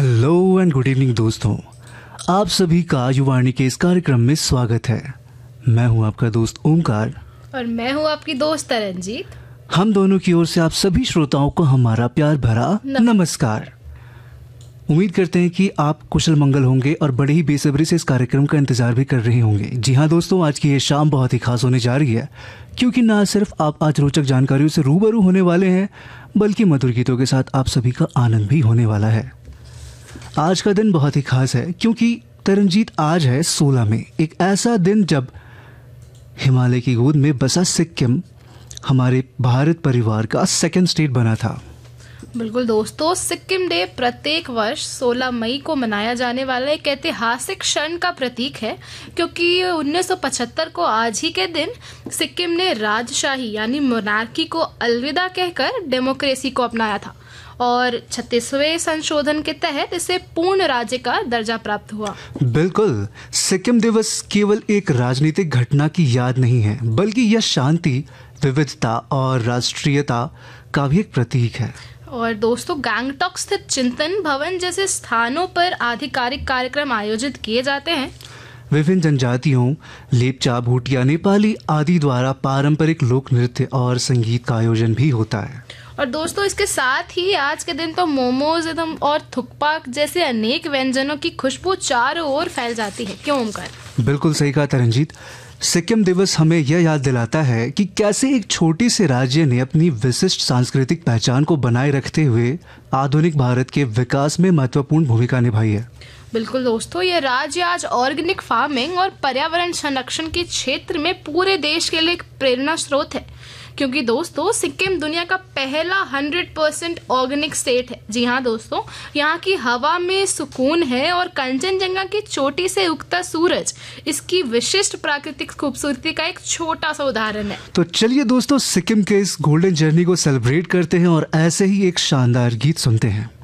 Hello and good evening दोस्तों, आप सभी का युवाणी के इस कार्यक्रम में स्वागत है। मैं हूं आपका दोस्त ओमकार और मैं हूं आपकी दोस्त तरनजीत। हम दोनों की ओर से आप सभी श्रोताओं को हमारा प्यार भरा नमस्कार। उम्मीद करते हैं कि आप कुशल मंगल होंगे और बड़े ही बेसब्री से इस कार्यक्रम का इंतजार भी कर रहे होंगे। जी हाँ दोस्तों, आज की ये शाम बहुत ही खास होने जा रही है, क्योंकि ना सिर्फ आप आज रोचक जानकारियों से रूबरू होने वाले हैं, बल्कि मधुर गीतों के साथ आप सभी का आनंद भी होने वाला है। आज का दिन बहुत ही खास है, क्योंकि तरनजीत आज है 16 मई, एक ऐसा दिन जब हिमालय की गोद में बसा सिक्किम हमारे भारत परिवार का सेकंड स्टेट बना था। बिल्कुल दोस्तों, सिक्किम डे प्रत्येक वर्ष 16 मई को मनाया जाने वाला एक ऐतिहासिक क्षण का प्रतीक है, क्योंकि 1975 को आज ही के दिन सिक्किम ने राजशाही यानी मोनार्की को अलविदा कहकर डेमोक्रेसी को अपनाया था और 36वें संशोधन के तहत इसे पूर्ण राज्य का दर्जा प्राप्त हुआ। बिल्कुल, सिक्किम दिवस केवल एक राजनीतिक घटना की याद नहीं है, बल्कि यह शांति, विविधता और राष्ट्रीयता का भी एक प्रतीक है। और दोस्तों, गैंगटॉक स्थित चिंतन भवन जैसे स्थानों पर आधिकारिक कार्यक्रम आयोजित किए जाते हैं। विभिन्न जनजातियों, लेपचा, भूटिया, नेपाली आदि द्वारा पारंपरिक लोक नृत्य और संगीत का आयोजन भी होता है। और दोस्तों, इसके साथ ही आज के दिन तो मोमोज और थुक्पा जैसे अनेक व्यंजनों की खुशबू चारों ओर फैल जाती है। क्यों ओमकार? बिल्कुल सही कहा तरनजीत। सिक्किम दिवस हमें यह याद दिलाता है कि कैसे एक छोटे से राज्य ने अपनी विशिष्ट सांस्कृतिक पहचान को बनाए रखते हुए आधुनिक भारत के विकास में महत्वपूर्ण भूमिका निभाई है। बिल्कुल दोस्तों, ये राज्य आज ऑर्गेनिक फार्मिंग और पर्यावरण संरक्षण के क्षेत्र में पूरे देश के लिए एक प्रेरणा स्रोत है, क्योंकि दोस्तों सिक्किम दुनिया का पहला 100% ऑर्गेनिक स्टेट है। जी हाँ दोस्तों, यहाँ की हवा में सुकून है और कंचनजंगा की चोटी से उगता सूरज इसकी विशिष्ट प्राकृतिक खूबसूरती का एक छोटा सा उदाहरण है। तो चलिए दोस्तों, सिक्किम के इस गोल्डन जर्नी को सेलिब्रेट करते हैं और ऐसे ही एक शानदार गीत सुनते हैं।